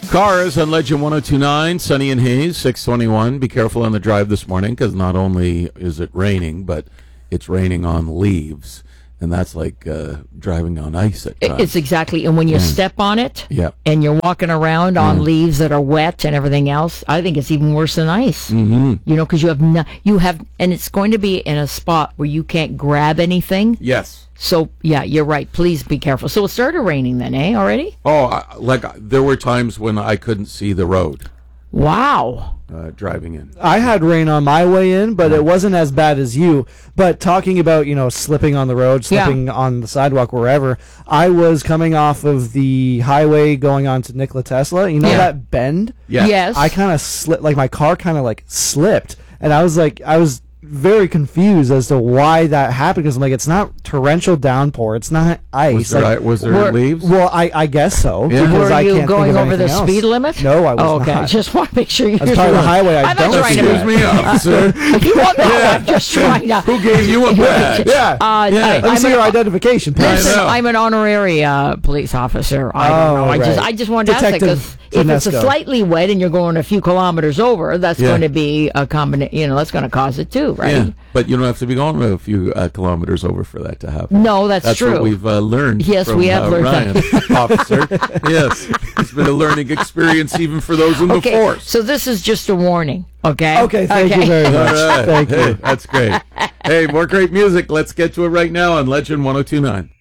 Cars on Legend 1029, sunny and haze, 621. Be careful on the drive this morning because not only is it raining, but it's raining on leaves. And that's like driving on ice at times. It's exactly, and when you step on it, Yep. and you're walking around on leaves that are wet and everything else, I think it's even worse than ice. Mm-hmm. You know, because you have, and it's going to be in a spot where you can't grab anything. Yes. So yeah, you're right. Please be careful. So it started raining then, already? Oh, there were times when I couldn't see the road Wow. driving in. I had rain on my way in, but it wasn't as bad as you. But talking about, slipping on the road, slipping on the sidewalk, wherever, I was coming off of the highway going on to Nikola Tesla. You know that bend? Yeah. Yes. I kind of slipped, like my car kind of slipped. And I was very confused as to why that happened, because I'm like, it's not torrential downpour, it's not ice. Was there leaves? Well, I guess so. Yeah. Because Were I you can't going think of over the anything else. speed limit? No, I was Oh, okay. not. Just want to make sure you're As part of the highway, I I'm not don't trying to do Excuse that. me, officer. If you want that, I'm just trying to. Who gave you a badge? Yeah. Let me see your identification, please. Listen, know. I'm an honorary police officer. I don't know. right. I just wanted to ask that because if it's Tedesco. slightly wet and you're going a few kilometers over, that's going to be a combination. That's going to cause it too, right? Yeah, but you don't have to be going a few kilometers over for that to happen. No, that's true. That's what we've learned. Yes, from, we have learned Ryan, that. officer. Yes, it's been a learning experience even for those in the force. So this is just a warning, okay? Okay, thank you very All much. right. Thank you. Hey, that's great. Hey, more great music. Let's get to it right now on Legend 1029.